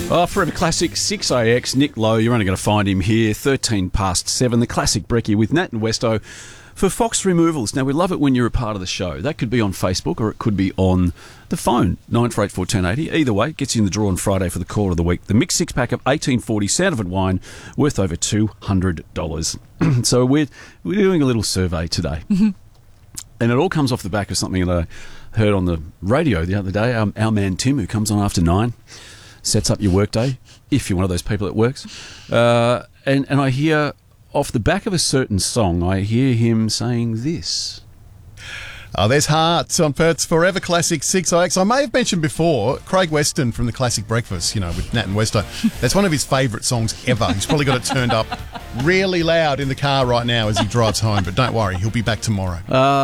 Forever Classic 6AX, Nick Lowe. You're only going to find him here, 13 past 7. The Classic Brekkie with Nat and Westo for Fox Removals. Now, we love it when you're a part of the show. That could be on Facebook or it could be on the phone, 94841080. Either way, gets you in the draw on Friday for the call of the week. The mixed six-pack of 1840 Sandovan wine worth over $200. So we're doing a little survey today. And it all comes off the back of something that I heard on the radio the other day. Our man Tim, who comes on after 9, sets up your workday, if you're one of those people that works. And I hear, off the back of a certain song, I hear him saying this. Oh, there's hearts on Perth's Forever Classic 6IX. I may have mentioned before, Craig Weston from the Classic Breakfast, with Nat and Westo. That's one of his favourite songs ever. He's probably got it turned up really loud in the car right now as he drives home, but don't worry, he'll be back tomorrow.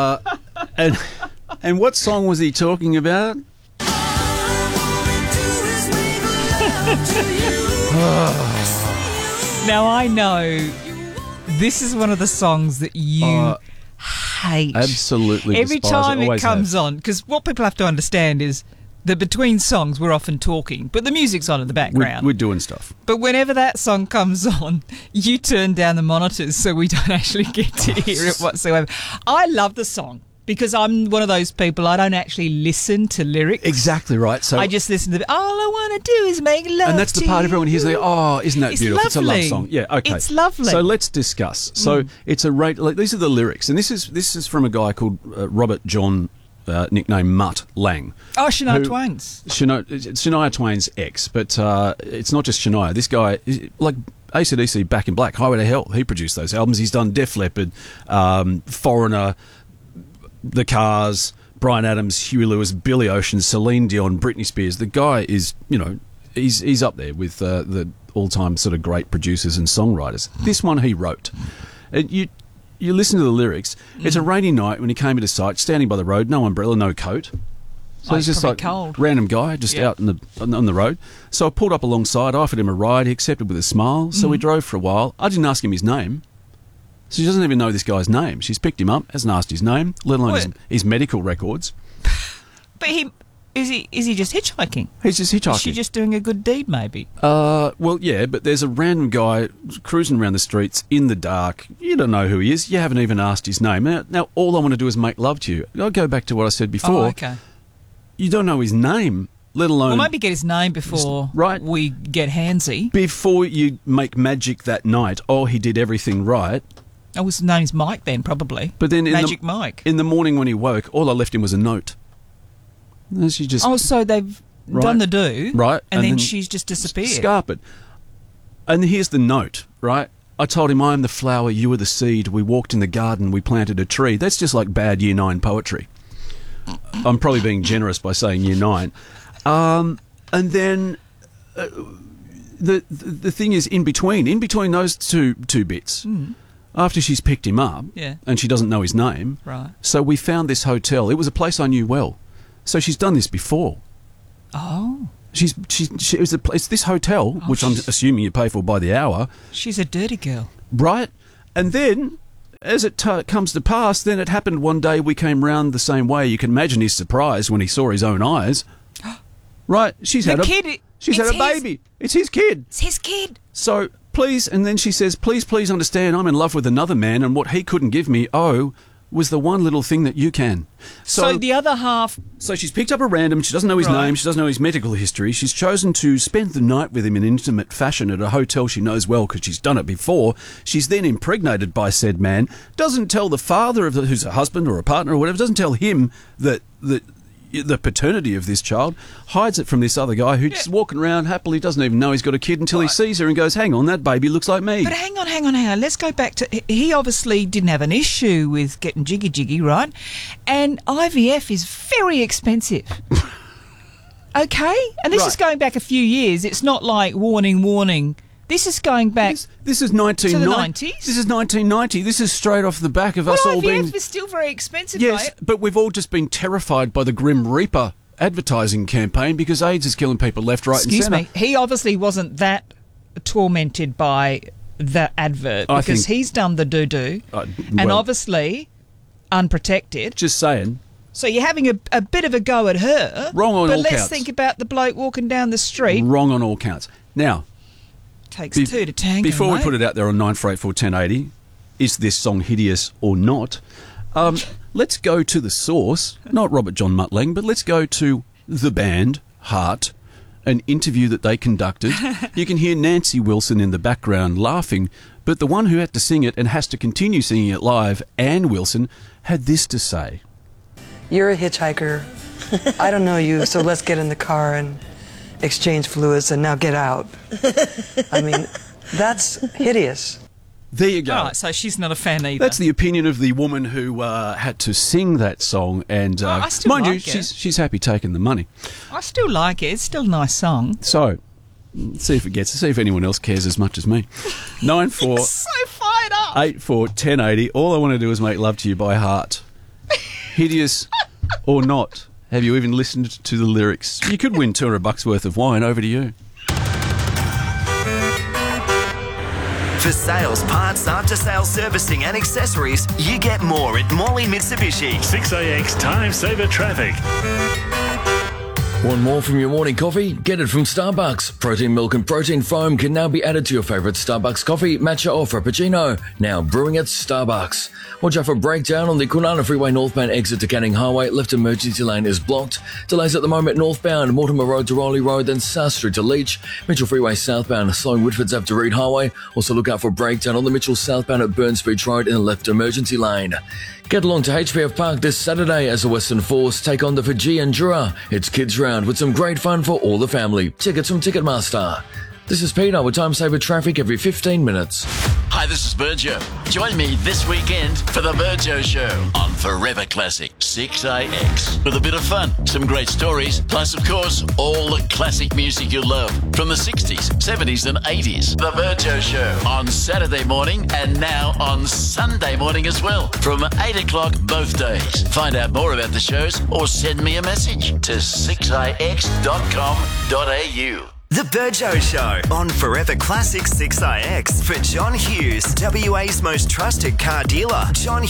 And what song was he talking about? Now, I know this is one of the songs that you hate. Absolutely. Every time it comes on, because what people have to understand is that between songs we're often talking, but the music's on in the background. We're doing stuff. But whenever that song comes on, you turn down the monitors so we don't actually get to hear it whatsoever. I love the song. Because I'm one of those people, I don't actually listen to lyrics. Exactly right. So I just listen to all I want to do is make love. And that's the part everyone hears. They isn't that beautiful? Lovely. It's a love song. Yeah, okay. It's lovely. So let's discuss. So it's a rate. Like, these are the lyrics, and this is from a guy called Robert John, nicknamed Mutt Lang. Oh, Shania Twain's. Shania Twain's ex, but it's not just Shania. This guy, like AC/DC, Back in Black, Highway to Hell. He produced those albums. He's done Def Leppard, Foreigner, The Cars, Bryan Adams, Huey Lewis, Billy Ocean, Celine Dion, Britney Spears. The guy is, he's up there with the all-time sort of great producers and songwriters. This one he wrote. And you listen to the lyrics. It's a rainy night when he came into sight, standing by the road, no umbrella, no coat. So he's just like cold. Random guy, just out on the road. So I pulled up alongside, offered him a ride. He accepted with a smile. So we drove for a while. I didn't ask him his name. So she doesn't even know this guy's name. She's picked him up, hasn't asked his name, let alone his medical records. But is he just hitchhiking? He's just hitchhiking. Is she just doing a good deed, maybe? Well, yeah, but there's a random guy cruising around the streets in the dark. You don't know who he is. You haven't even asked his name. Now all I want to do is make love to you. I'll go back to what I said before. Oh, okay. You don't know his name, let alone... Well, maybe get his name before we get handsy. Before you make magic that night, he did everything right... Oh, his name's Mike then, probably. But then Mike. In the morning when he woke, all I left him was a note. And she just... Oh, so they've done the do. Right. And then she's just disappeared. Scarpered. And here's the note, right? I told him, I am the flower, you are the seed. We walked in the garden, we planted a tree. That's just like bad Year 9 poetry. I'm probably being generous by saying Year 9. And then... the thing is, in between those two bits... After she's picked him up, and she doesn't know his name, so we found this hotel. It was a place I knew well, so she's done this before. Oh, it's this hotel, which I'm assuming you pay for by the hour. She's a dirty girl, right? And then, as it comes to pass, then it happened one day. We came round the same way. You can imagine his surprise when he saw his own eyes. Right? She's had a baby. It's his kid. It's his kid. So. Please, and then she says, please understand I'm in love with another man and what he couldn't give me, was the one little thing that you can. So the other half... So she's picked up a random, she doesn't know his name, she doesn't know his medical history, she's chosen to spend the night with him in intimate fashion at a hotel she knows well because she's done it before. She's then impregnated by said man, doesn't tell the father of who's a husband or a partner or whatever, doesn't tell him that the paternity of this child, hides it from this other guy who's just walking around happily, doesn't even know he's got a kid until he sees her and goes, hang on, that baby looks like me. But hang on. Let's go back to... He obviously didn't have an issue with getting jiggy, right? And IVF is very expensive. Okay? And this is going back a few years. It's not like warning. This is going back... This is 1990. To the 90s? This is 1990. This is straight off the back of us all being... IVF is still very expensive, yes, right? But we've all just been terrified by the Grim Reaper advertising campaign because AIDS is killing people left, right and centre. Excuse me. He obviously wasn't that tormented by the advert because he's done the doo-doo and obviously unprotected. Just saying. So you're having a bit of a go at her. Wrong on but all let's counts. think about the bloke walking down the street. Wrong on all counts. Now, Takes two to tango, before we mate. put it out there on 94841080, is this song hideous or not? Let's go to the source, not Robert John Muttlang, but let's go to the band, Heart, an interview that they conducted. You can hear Nancy Wilson in the background laughing, but the one who had to sing it and has to continue singing it live, Ann Wilson, had this to say. You're a hitchhiker. I don't know you, so let's get in the car and exchange fluids and now get out. I mean, that's hideous. There you go. All right, so she's not a fan either. That's the opinion of the woman who had to sing that song, and I still mind you, like it. she's happy taking the money. I still like it. It's still a nice song. So, see if anyone else cares as much as me. 9484 So fired up. 1080. All I want to do is make love to you by heart. Hideous or not? Have you even listened to the lyrics? You could win $200 worth of wine. Over to you. For sales, parts, after-sales servicing and accessories, you get more at Morley Mitsubishi. 6AX Time Saver Traffic. Want more from your morning coffee? Get it from Starbucks. Protein milk and protein foam can now be added to your favourite Starbucks coffee, matcha or frappuccino. Now brewing at Starbucks. Watch out for breakdown on the Kwinana Freeway northbound exit to Canning Highway. Left emergency lane is blocked. Delays at the moment northbound, Mortimer Road to Rowley Road, then South Street to Leach. Mitchell Freeway southbound, slowing Whitfords Ave to Reed Highway. Also look out for breakdown on the Mitchell southbound at Burns Beach Road in the left emergency lane. Get along to HPF Park this Saturday as the Western Force take on the Fijian Jura. It's Kids Round with some great fun for all the family. Tickets from Ticketmaster. This is Peter with Time Saver Traffic every 15 minutes. Hi, this is Virgio. Join me this weekend for the Virgio Show on Forever Classic 6AX. With a bit of fun, some great stories, plus, of course, all the classic music you love from the 60s, 70s and 80s. The Virgio Show on Saturday morning and now on Sunday morning as well from 8 o'clock both days. Find out more about the shows or send me a message to 6ix.com.au. The Virgio Show on Forever Classic 6IX for John Hughes, WA's most trusted car dealer,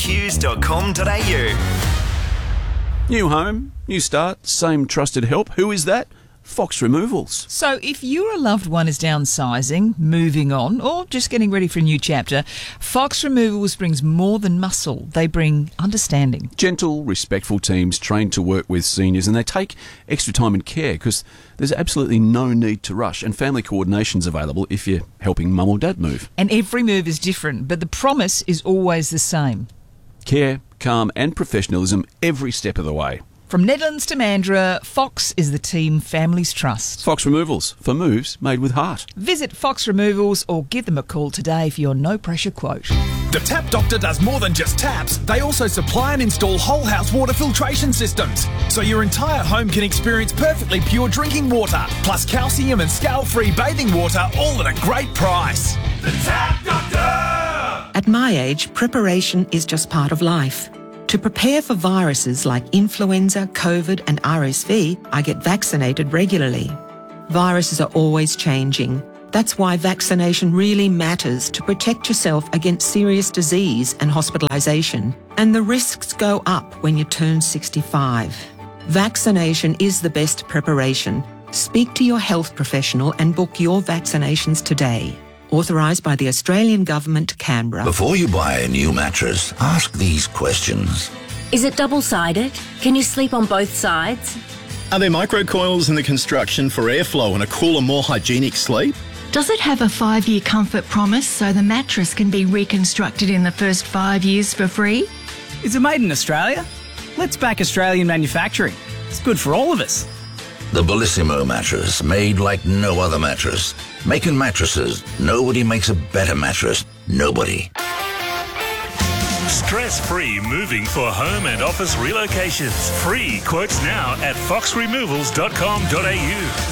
johnhughes.com.au. New home, new start, same trusted help. Who is that? Fox Removals. So if your loved one is downsizing, moving on, or just getting ready for a new chapter, Fox Removals brings more than muscle. They bring understanding. Gentle, respectful teams trained to work with seniors, and they take extra time and care because there's absolutely no need to rush, and family coordination's available if you're helping mum or dad move. And every move is different, but the promise is always the same. Care, calm and professionalism every step of the way. From Nedlands to Mandurah, Fox is the team families trust. Fox Removals, for moves made with heart. Visit Fox Removals or give them a call today for your no-pressure quote. The Tap Doctor does more than just taps. They also supply and install whole house water filtration systems, so your entire home can experience perfectly pure drinking water, plus calcium and scale-free bathing water, all at a great price. The Tap Doctor! At my age, preparation is just part of life. To prepare for viruses like influenza, COVID and RSV, I get vaccinated regularly. Viruses are always changing. That's why vaccination really matters to protect yourself against serious disease and hospitalisation. And the risks go up when you turn 65. Vaccination is the best preparation. Speak to your health professional and book your vaccinations today. Authorised by the Australian Government, Canberra. Before you buy a new mattress, ask these questions. Is it double-sided? Can you sleep on both sides? Are there microcoils in the construction for airflow and a cooler, more hygienic sleep? Does it have a 5-year comfort promise so the mattress can be reconstructed in the first 5 years for free? Is it made in Australia? Let's back Australian manufacturing. It's good for all of us. The Bellissimo mattress, made like no other mattress. Making mattresses, nobody makes a better mattress. Nobody. Stress-free moving for home and office relocations. Free quotes now at foxremovals.com.au.